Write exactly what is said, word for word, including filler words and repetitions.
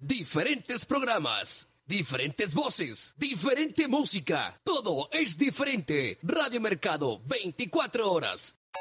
diferentes programas, diferentes voces, diferente música. Todo es diferente. Radio Mercado, veinticuatro horas.